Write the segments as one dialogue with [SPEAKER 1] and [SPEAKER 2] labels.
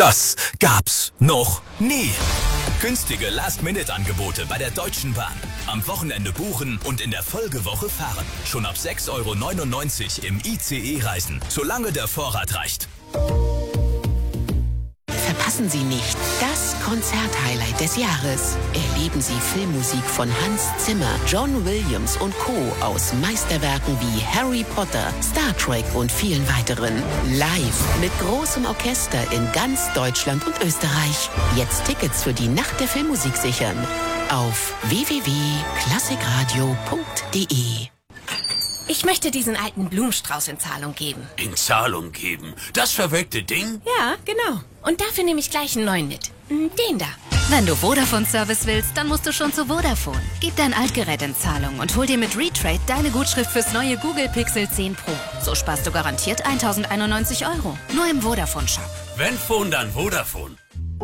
[SPEAKER 1] Das gab's noch nie. Günstige Last-Minute-Angebote bei der Deutschen Bahn. Am Wochenende buchen und in der Folgewoche fahren. Schon ab 6,99 € im ICE reisen, solange der Vorrat reicht.
[SPEAKER 2] Verpassen Sie nicht das Konzert-Highlight des Jahres. Erleben Sie Filmmusik von Hans Zimmer, John Williams und Co. aus Meisterwerken wie Harry Potter, Star Trek und vielen weiteren. Live mit großem Orchester in ganz Deutschland und Österreich. Jetzt Tickets für die Nacht der Filmmusik sichern. Auf www.klassikradio.de.
[SPEAKER 3] Ich möchte diesen alten Blumenstrauß in Zahlung geben.
[SPEAKER 4] In Zahlung geben? Das verwelkte Ding?
[SPEAKER 3] Ja, genau. Und dafür nehme ich gleich einen neuen mit. Den da.
[SPEAKER 5] Wenn du Vodafone-Service willst, dann musst du schon zu Vodafone. Gib dein Altgerät in Zahlung und hol dir mit Retrade deine Gutschrift fürs neue Google Pixel 10 Pro. So sparst du garantiert 1.091 €. Nur im Vodafone-Shop.
[SPEAKER 4] Wenn Phone, dann Vodafone.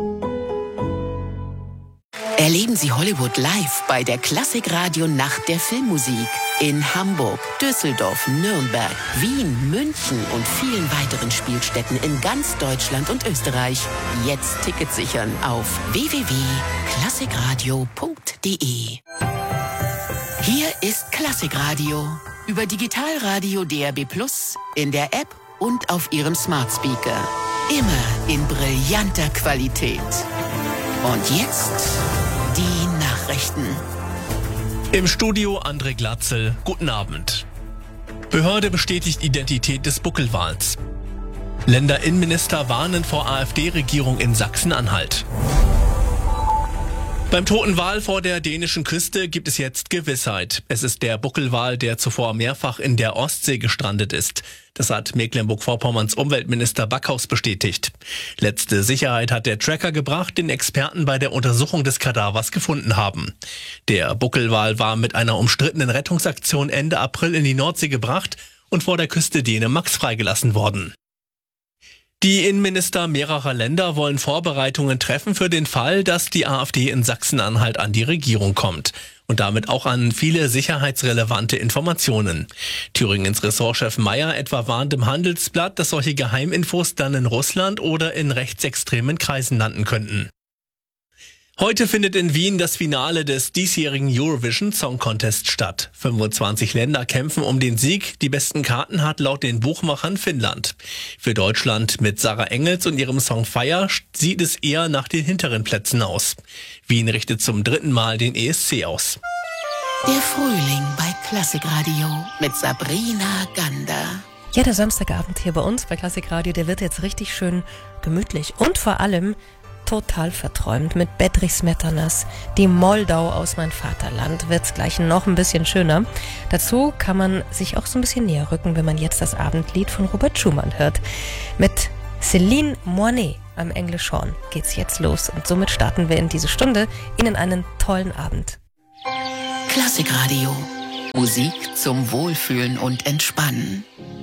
[SPEAKER 2] Erleben Sie Hollywood live bei der Klassikradio Nacht der Filmmusik. In Hamburg, Düsseldorf, Nürnberg, Wien, München und vielen weiteren Spielstätten in ganz Deutschland und Österreich. Jetzt Tickets sichern auf www.klassikradio.de. Hier ist Klassikradio. Über Digitalradio DAB+, in der App und auf Ihrem Smart Speaker. Immer in brillanter Qualität. Und jetzt die Nachrichten.
[SPEAKER 6] Im Studio André Glatzel. Guten Abend. Behörde bestätigt Identität des Buckelwals. Länderinnenminister warnen vor AfD-Regierung in Sachsen-Anhalt. Beim toten Wal vor der dänischen Küste gibt es jetzt Gewissheit. Es ist der Buckelwal, der zuvor mehrfach in der Ostsee gestrandet ist. Das hat Mecklenburg-Vorpommerns Umweltminister Backhaus bestätigt. Letzte Sicherheit hat der Tracker gebracht, den Experten bei der Untersuchung des Kadavers gefunden haben. Der Buckelwal war mit einer umstrittenen Rettungsaktion Ende April in die Nordsee gebracht und vor der Küste Dänemarks freigelassen worden. Die Innenminister mehrerer Länder wollen Vorbereitungen treffen für den Fall, dass die AfD in Sachsen-Anhalt an die Regierung kommt. Und damit auch an viele sicherheitsrelevante Informationen. Thüringens Ressortchef Mayer etwa warnt im Handelsblatt, dass solche Geheiminfos dann in Russland oder in rechtsextremen Kreisen landen könnten. Heute findet in Wien das Finale des diesjährigen Eurovision Song Contest statt. 25 Länder kämpfen um den Sieg. Die besten Karten hat laut den Buchmachern Finnland. Für Deutschland mit Sarah Engels und ihrem Song Fire sieht es eher nach den hinteren Plätzen aus. Wien richtet zum 3. Mal den ESC aus.
[SPEAKER 2] Der Frühling bei Klassikradio mit Sabrina Gander.
[SPEAKER 7] Ja, der Samstagabend hier bei uns bei Klassikradio, der wird jetzt richtig schön gemütlich und vor allem total verträumt mit Bedřich Smetanas. Die Moldau aus mein Vaterland wird's gleich noch ein bisschen schöner. Dazu kann man sich auch so ein bisschen näher rücken, wenn man jetzt das Abendlied von Robert Schumann hört. Mit Céline Moinet am Englischhorn geht's jetzt los und somit starten wir in diese Stunde. Ihnen einen tollen Abend.
[SPEAKER 2] Klassikradio. Musik zum Wohlfühlen und Entspannen.